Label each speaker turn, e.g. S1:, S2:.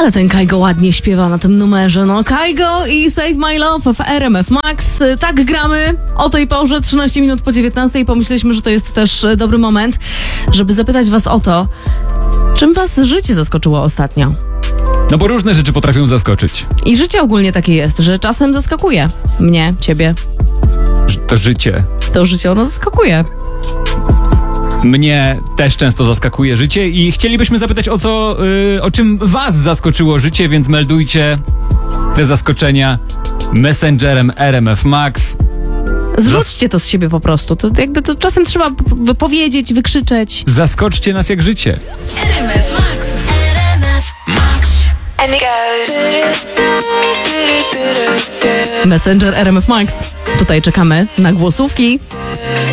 S1: Ale ten Kaigo ładnie śpiewa na tym numerze. No, Kaigo i Save My Love w RMF Max. Tak gramy o tej porze, 13 minut po 19 i pomyśleliśmy, że to jest też dobry moment, żeby zapytać was o to, czym was życie zaskoczyło ostatnio.
S2: No bo różne rzeczy potrafią zaskoczyć.
S1: I życie ogólnie takie jest, że czasem zaskakuje mnie, ciebie.
S2: To życie.
S1: To życie ono zaskakuje.
S2: Mnie też często zaskakuje życie i chcielibyśmy zapytać o czym was zaskoczyło życie, więc meldujcie te zaskoczenia Messengerem RMF Max.
S1: Zrzućcie to z siebie po prostu. To jakby to czasem trzeba powiedzieć, wykrzyczeć.
S2: Zaskoczcie nas jak życie.
S3: RMF Max. RMF Max.
S1: Messenger RMF Max. Tutaj czekamy na głosówki.